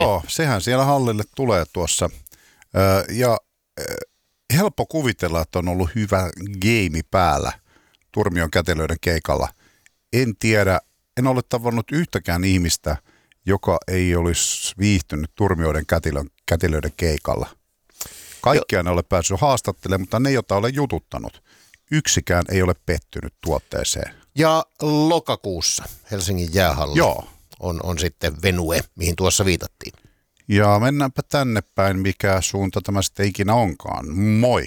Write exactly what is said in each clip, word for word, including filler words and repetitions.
Joo, sehän siellä hallille tulee tuossa. Ja helppo kuvitella, että on ollut hyvä geimi päällä Turmion kätilöiden keikalla. En tiedä, en ole tavannut yhtäkään ihmistä, joka ei olisi viihtynyt Turmioiden kätilön, kätilöiden keikalla. Kaikkia ne ole päässyt haastattelemaan, mutta ne, joita olen jututtanut, yksikään ei ole pettynyt tuotteeseen. Ja lokakuussa Helsingin jäähalli Joo. On, on sitten venue, mihin tuossa viitattiin. Ja mennäänpä tänne päin, mikä suunta tämä sitten ikinä onkaan. Moi!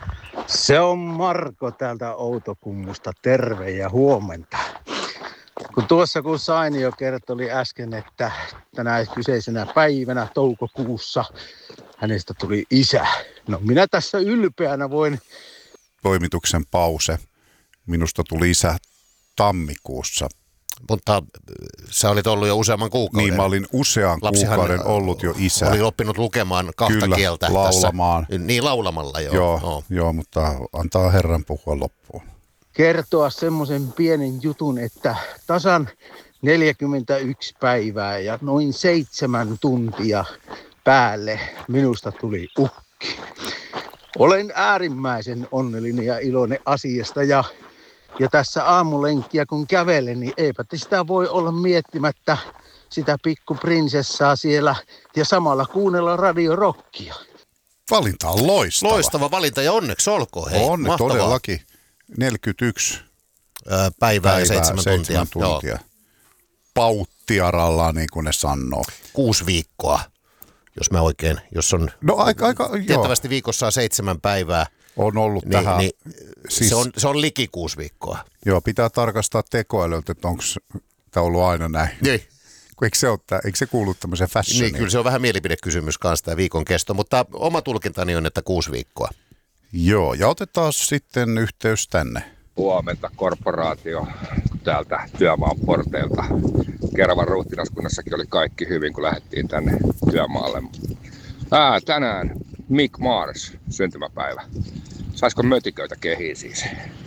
Se on Marko täältä Outokummusta. Terve ja huomenta. Kun tuossa kun Saini jo kertoi äsken, että tänä kyseisenä päivänä toukokuussa hänestä tuli isä. No minä tässä ylpeänä voin... Toimituksen pause. Minusta tuli isä tammikuussa. Mutta sä olit ollut jo useamman kuukauden. Niin, mä olin usean Lapsihan kuukauden ollut jo isä. Oli oppinut lukemaan kahta Kyllä, kieltä. laulamaan. Tässä. Niin, laulamalla joo. Joo, joo. joo, mutta antaa Herran puhua loppuun. Kertoa semmoisen pienen jutun, että tasan neljäkymmentäyksi päivää ja noin seitsemän tuntia päälle minusta tuli ukki. Olen äärimmäisen onnellinen ja iloinen asiasta ja, ja tässä aamulenkkiä kun kävelen, niin eipä sitä voi olla miettimättä sitä pikkuprinsessaa siellä ja samalla kuunnella radiorokkia. Valinta on loistava. Loistava valinta ja onneksi olkoon. Hei, on mahtavaa. todellakin. neljäkymmentäyksi Öö, päivää, päivää ja seitsemän, seitsemän tuntia. tuntia. Pauttiaralla, niin kuin ne sanoo. Kuusi viikkoa, jos mä oikein, jos on no, aika, aika, tiettävästi joo. viikossa on seitsemän päivää. On ollut niin, tähän. Niin, siis, se, on, se on liki kuusi viikkoa. Joo, pitää tarkastaa tekoälyltä, että onko tämä ollut aina näin. Niin. Eikö se, ole, eikö se kuulu tämmöiseen fashioniin? Niin, kyllä se on vähän mielipidekysymys kanssa tämä viikon kesto, mutta oma tulkintani on, että kuusi viikkoa. Joo, ja otetaan sitten yhteys tänne. Huomenta korporaatio täältä työmaan porteilta. Keravan ruhtinaskunnassakin oli kaikki hyvin, kun lähdettiin tänne työmaalle. Ää, tänään Mick Mars, syntymäpäivä. Saisiko mötiköitä kehiin siis?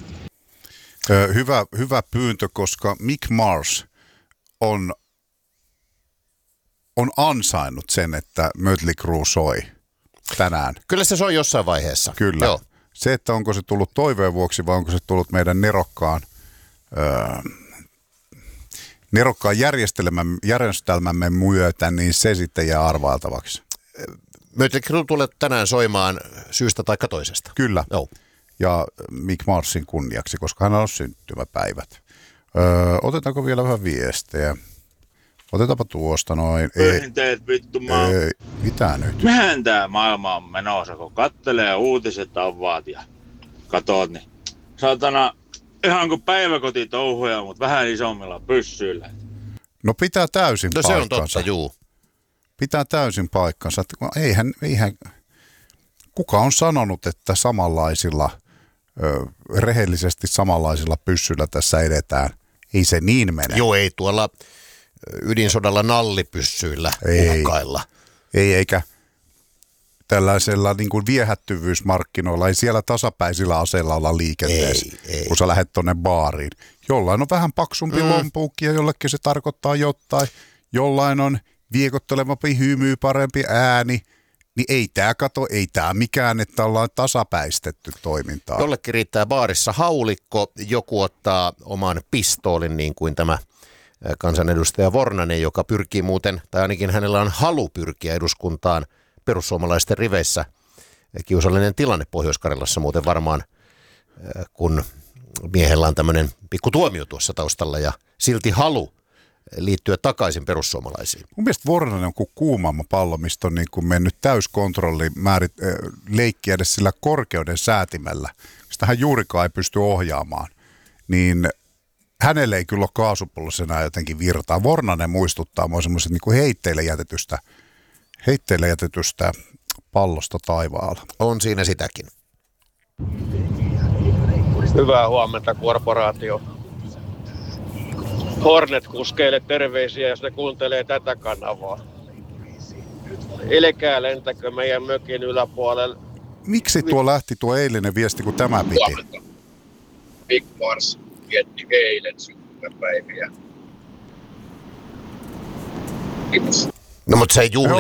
Ö, hyvä, hyvä pyyntö, koska Mick Mars on, on ansainnut sen, että Mötley Crüe soi tänään. Kyllä se soi jossain vaiheessa. Kyllä. Joo. Se, että onko se tullut toiveen vuoksi vai onko se tullut meidän nerokkaan, öö, nerokkaan järjestelmämme, järjestelmämme myötä, niin se sitten jää arvailtavaksi. Mötley Crüe tulee tänään soimaan syystä tai toisesta. Kyllä. Joo. Ja Mick Marsin kunniaksi, koska hän on syntymäpäivät. Öö, otetaanko vielä vähän viestejä? Otetaanpa tuosta noin. Ei, teet vittu maa. Ei, mitä nyt? Mihän tää maailma on menossa, kun kattelee uutiset avaat ja katot, niin saatana ihan kuin päiväkotitouhuja, mutta vähän isommilla pyssyillä. No pitää täysin no, paikkansa. Se on totta, juu. Pitää täysin paikkansa. Eihän, eihän, kuka on sanonut, että samanlaisilla, ö, rehellisesti samanlaisilla pyssyillä tässä edetään? Ei se niin mene. Joo, ei tuolla ydinsodalla nallipyssyillä ei, uhkailla. Ei, eikä tällaisella niin kuin viehättyvyysmarkkinoilla, ei siellä tasapäisillä aseilla olla liikenteessä, ei, ei. kun sä lähdet tonne baariin. Jollain on vähän paksumpi mm. lompuukki ja jollekin se tarkoittaa jotain. Jollain on viekottelevampi hymy, parempi ääni. Niin ei tää kato, ei tää mikään, että ollaan tasapäistetty toimintaa. Jollekin riittää baarissa haulikko, joku ottaa oman pistoolin niin kuin tämä kansanedustaja Vornanen, joka pyrkii muuten, tai ainakin hänellä on halu pyrkiä eduskuntaan perussuomalaisten riveissä. Kiusallinen tilanne Pohjois-Karjalassa muuten varmaan, kun miehellä on tämmöinen pikku tuomio tuossa taustalla ja silti halu liittyä takaisin perussuomalaisiin. Mun mielestä Vornanen on kuin kuumamma pallo, mistä on niin kuin mennyt täyskontrolli määrit, äh, leikkiä edes sillä korkeuden säätimellä, mistä hän juurikaan ei pysty ohjaamaan. Niin hänelle ei kyllä ole kaasupullossa enää jotenkin virtaa. Vornanen muistuttaa mua semmoiset niin kuin heitteille jätetystä, heitteille jätetystä pallosta taivaalla. On siinä sitäkin. Hyvää huomenta, korporaatio. Hornet-kuskeille terveisiä, jos ne kuuntelee tätä kanavaa. Älkää lentäkö meidän mökin yläpuolelle. Miksi tuo lähti tuo eilinen viesti, kun tämä piti? Huomenta. Big Mars vietti eilen syntymäpäiviä. Kiitos. No mutta se ei juhli